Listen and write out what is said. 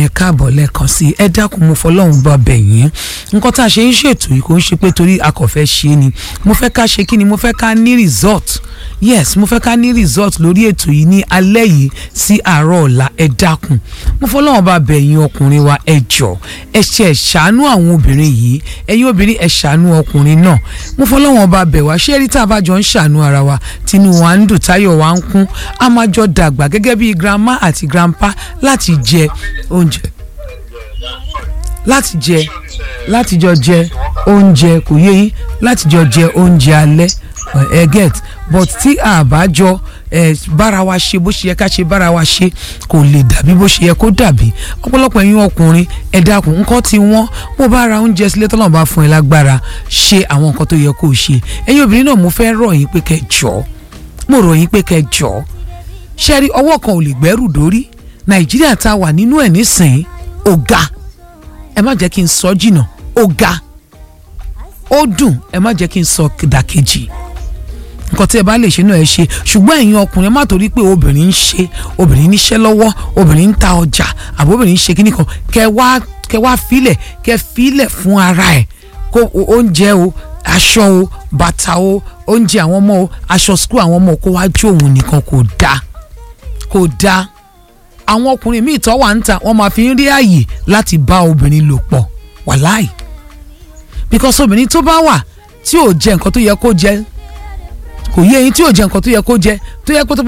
ẹ káàbọ̀ lẹ́ẹ̀kan sí ẹ dákun mo fọlọ́run bá bẹ̀ yín nǹkan tá a ṣe ń ṣètò yìí kò ń ṣe pé torí a kò fẹ́ ṣe ni mo fẹ́ ká ṣe kí ni mo fẹ́ ká ní result yes mo fẹ́ ká ní result lórí ètò yìí ní alẹ́ yìí sí àárọ̀ ọ̀la ẹ dákun mo fọlọ́run bá bẹ̀ yín ọkùnrin wa ẹ jọ̀ọ́ ẹ ṣe ẹ ṣàánú àwọn obìnrin yìí ẹ̀yin obìnrin ẹ ṣàánú ọkùnrin náà mo fọlọ́run bá bẹ̀ wá ṣé rí tá a bá jọ ń ṣàánú ara wa tinú wa ń dùn táyọ̀ wa ń kún a máa jọ dàgbà gẹ́gẹ́ bí grandma àti grandpa láti jẹ oúnjẹ láti jọ jẹ oúnjẹ kò yé yín láti jọ jẹ oúnjẹ alẹ́ ẹ get but tí a bá jọ bára wa ṣe bó ṣe yẹ ká ṣe bára wa ṣe kò lè dàbí bó ṣe yẹ kó dàbí ọ̀pọ̀lọpọ̀ ẹ̀yin ọkùnrin ẹ dákun nǹkan tí wọ́n mo bá ra oúnjẹ sílé tọ́lọ́run bá fún ẹ lágbára ṣe àwọn nǹkan tó yẹ kó ṣe ẹ̀yin obìnrin náà mo fẹ́ rọ̀ yín pé kẹ́ jọ̀ọ́ mo rọ̀ yín pé kẹ́ jọ̀ọ́ ṣe rí ọwọ́ kan ò lè gbẹ́rù dórí nàìjíríà tá a wà nínú ẹ̀ nísìnyí ó ga ẹ má jẹ́ kí n sọ jìnnà ó ga ó dùn ẹ má jẹ́ kí n sọ dàkejì nǹkan tí ẹ bá lè ṣe náà ẹ ṣe ṣùgbọ́n ẹ̀yin ọkùnrin má torí pé obìnrin ń ṣe obìnrin níṣẹ́ lọ́wọ́ obìnrin ń ta ọjà àbí obìnrin ń ṣe kíní kan kẹ wá filẹ̀ fún ara ẹ̀ kó oúnjẹ o aṣọ o bàtà o oúnjẹ àwọn ọmọ o aṣọ skul àwọn ọmọ kó wá jó òun nìkan kò dáa àwọn ọkùnrin míì tó wà ń ta wọ́n máa fi ń rí àyè láti bá obìnrin lò pọ̀ wàláì because obìnrin tó bá wà tí ò jẹ nǹkan tó yẹ kó jẹ kò yé yín tí ò jẹ nǹkan tó yẹ kó jẹ tó yẹ kó tó